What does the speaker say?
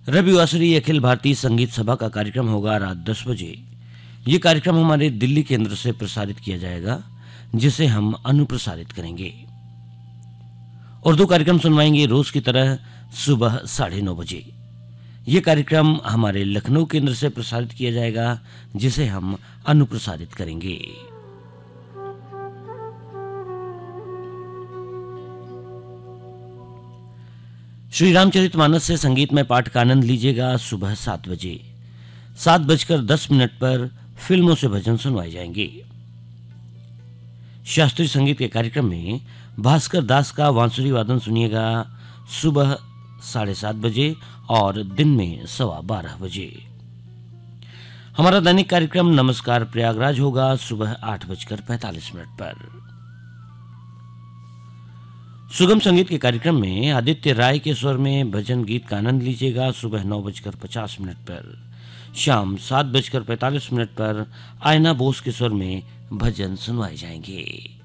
रविवासरी अखिल भारतीय संगीत सभा का कार्यक्रम होगा रात 10 बजे। ये कार्यक्रम हमारे दिल्ली केंद्र से प्रसारित किया जाएगा, जिसे हम अनुप्रसारित करेंगे। उर्दू कार्यक्रम सुनवाएंगे रोज की तरह सुबह 9:30 बजे। ये कार्यक्रम हमारे लखनऊ केंद्र से प्रसारित किया जाएगा, जिसे हम अनुप्रसारित करेंगे। श्री रामचरितमानस से संगीतमय पाठ का आनंद लीजिएगा सुबह 7 बजे। 7:10 पर फिल्मों से भजन सुनवाए जाएंगे। शास्त्रीय संगीत के कार्यक्रम में भास्कर दास का बांसुरी वादन सुनिएगा सुबह 7:30 बजे और दिन में 12:15 बजे। हमारा दैनिक कार्यक्रम नमस्कार प्रयागराज होगा सुबह 8:45 पर। सुगम संगीत के कार्यक्रम में आदित्य राय के स्वर में भजन गीत का आनंद लीजिएगा सुबह 9:50 पर। शाम 7:45 पर आयना बोस के स्वर में भजन सुनवाए जाएंगे।